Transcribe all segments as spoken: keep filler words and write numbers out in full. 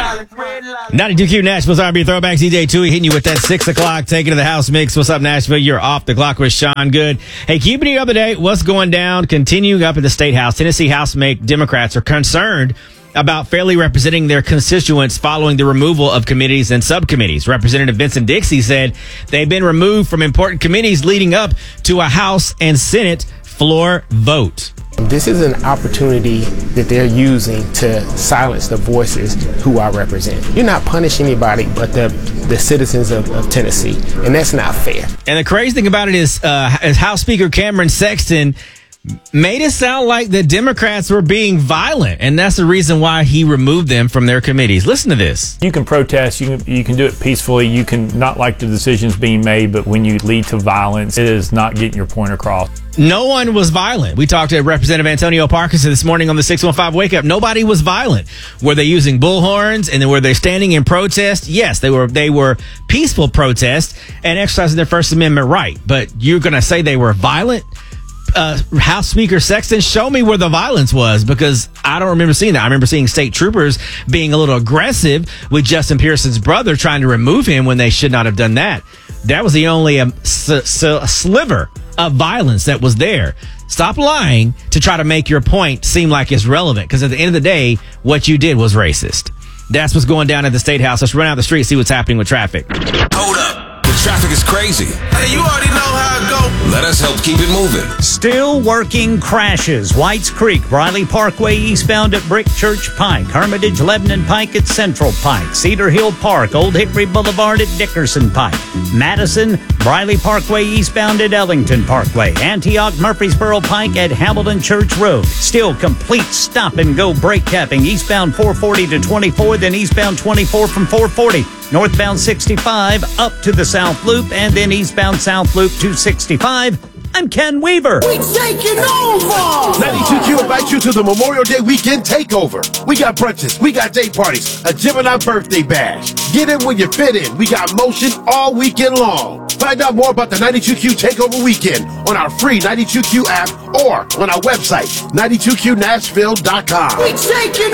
ninety-two Q Nashville's R and B Throwbacks. D J Tui hitting you with that six o'clock take it to the house mix. What's up, Nashville? You're off the clock with Sean Good. Hey, keeping you up to date. What's going down? Continuing up at the State House. Tennessee House-mate Democrats are concerned about fairly representing their constituents following the removal of committees and subcommittees. Representative Vincent Dixie said they've been removed from important committees leading up to a House and Senate floor vote. This is an opportunity that they're using to silence the voices who I represent. You're not punishing anybody but the the citizens of, of Tennessee, and that's not fair. And the crazy thing about it is, uh, is House Speaker Cameron Sexton made it sound like the Democrats were being violent, and that's the reason why he removed them from their committees. Listen to this. You can protest, you can, you can do it peacefully, you can not like the decisions being made, but when you lead to violence, it is not getting your point across. No one was violent. We talked to Representative Antonio Parkinson this morning on the six one five Wake Up. Nobody was violent. Were they using bullhorns, and then were they standing in protest? Yes, they were. They were peaceful protests and exercising their First Amendment right. But you're going to say they were violent? Uh, House Speaker Sexton, show me where the violence was, because I don't remember seeing that. I remember seeing state troopers being a little aggressive with Justin Pearson's brother, trying to remove him when they should not have done that. That was the only um, s- s- sliver of violence that was there. Stop lying to try to make your point seem like it's relevant, because at the end of the day, what you did was racist. That's what's going down at the State House. Let's run out the street, see what's happening with traffic. Hold up. The traffic is crazy. Hey, you already know how it go. Let us help keep it moving. Still working crashes. Whites Creek, Riley Parkway eastbound at Brick Church Pike, Hermitage, Lebanon Pike at Central Pike, Cedar Hill Park, Old Hickory Boulevard at Dickerson Pike, Madison, Briley Parkway eastbound at Ellington Parkway, Antioch, Murfreesboro Pike at Hamilton Church Road. Still complete stop and go brake capping eastbound four forty to twenty-four, then eastbound twenty-four from four forty. Northbound sixty-five up to the South Loop, and then eastbound South Loop two sixty-five. I'm Ken Weaver. We taking over! ninety-two Q invites you to the Memorial Day weekend takeover. We got brunches, we got day parties, a Gemini birthday bash. Get in when you fit in. We got motion all weekend long. Find out more about the ninety-two Q Takeover Weekend on our free ninety-two Q app or on our website, ninety-two Q Nashville dot com. We taking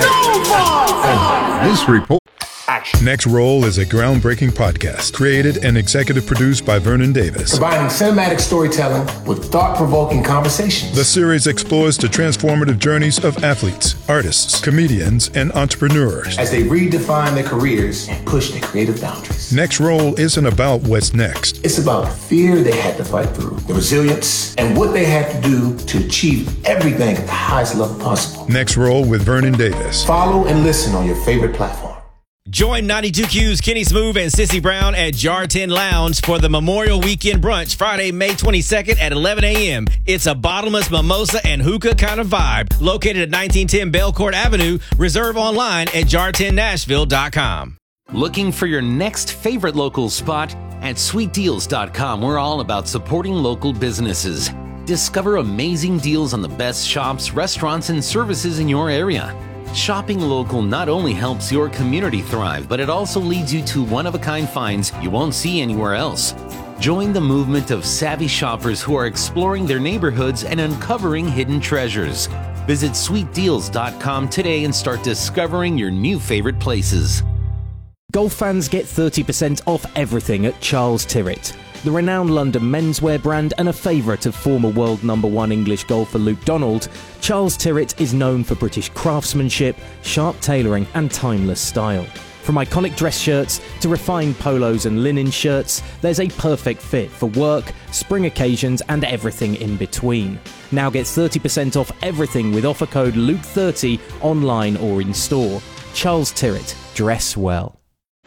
over! This report. Action. Next Roll is a groundbreaking podcast created and executive produced by Vernon Davis. Combining cinematic storytelling with thought-provoking conversations. The series explores the transformative journeys of athletes, artists, comedians, and entrepreneurs as they redefine their careers and push their creative boundaries. Next Roll isn't about what's next. It's about the fear they had to fight through, the resilience, and what they had to do to achieve everything at the highest level possible. Next Roll with Vernon Davis. Follow and listen on your favorite platform. Join ninety-two Q's Kenny Smooth and Sissy Brown at Jar ten Lounge for the Memorial Weekend Brunch, Friday, May twenty-second at eleven a.m. It's a bottomless mimosa and hookah kind of vibe. Located at nineteen ten Belcourt Avenue. Reserve online at jar ten nashville dot com. Looking for your next favorite local spot? At sweet deals dot com, we're all about supporting local businesses. Discover amazing deals on the best shops, restaurants, and services in your area. Shopping local not only helps your community thrive, but it also leads you to one-of-a-kind finds you won't see anywhere else. Join the movement of savvy shoppers who are exploring their neighborhoods and uncovering hidden treasures. Visit sweet deals dot com today and start discovering your new favorite places. Golf fans get thirty percent off everything at Charles Tyrwhitt. The renowned London menswear brand and a favourite of former world number one English golfer Luke Donald, Charles Tyrwhitt is known for British craftsmanship, sharp tailoring and timeless style. From iconic dress shirts to refined polos and linen shirts, there's a perfect fit for work, spring occasions and everything in between. Now get thirty percent off everything with offer code Luke thirty online or in store. Charles Tyrwhitt, dress well.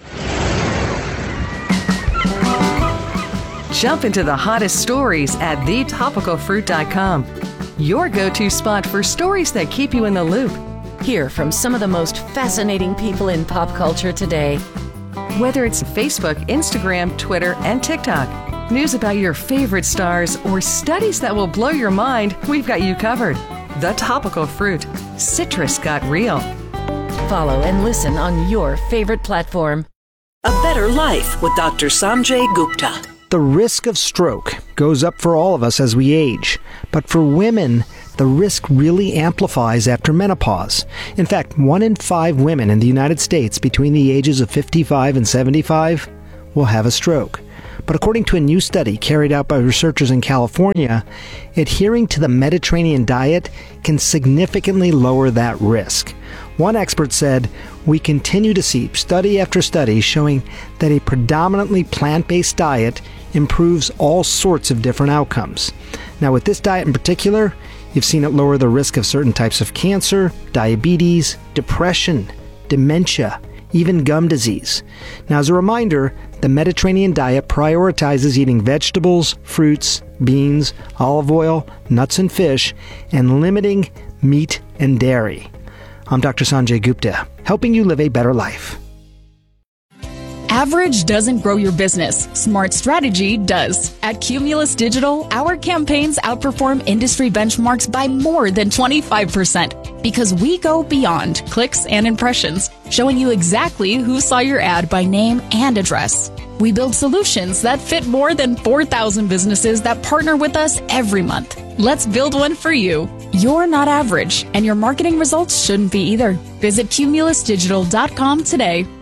Jump into the hottest stories at the topical fruit dot com. Your go-to spot for stories that keep you in the loop. Hear from some of the most fascinating people in pop culture today. Whether it's Facebook, Instagram, Twitter, and TikTok, news about your favorite stars, or studies that will blow your mind, we've got you covered. The Topical Fruit. Citrus got real. Follow and listen on your favorite platform. A Better Life with Doctor Sanjay Gupta. The risk of stroke goes up for all of us as we age, but for women, the risk really amplifies after menopause. In fact, one in five women in the United States between the ages of fifty-five and seventy-five will have a stroke. But according to a new study carried out by researchers in California, adhering to the Mediterranean diet can significantly lower that risk. One expert said, "We continue to see study after study showing that a predominantly plant-based diet improves all sorts of different outcomes." Now, with this diet in particular, you've seen it lower the risk of certain types of cancer, diabetes, depression, dementia, even gum disease. Now, as a reminder, the Mediterranean diet prioritizes eating vegetables, fruits, beans, olive oil, nuts and fish, and limiting meat and dairy. I'm Doctor Sanjay Gupta, helping you live a better life. Average doesn't grow your business. Smart strategy does. At Cumulus Digital, our campaigns outperform industry benchmarks by more than twenty-five percent because we go beyond clicks and impressions, showing you exactly who saw your ad by name and address. We build solutions that fit more than four thousand businesses that partner with us every month. Let's build one for you. You're not average, and your marketing results shouldn't be either. Visit cumulus digital dot com today.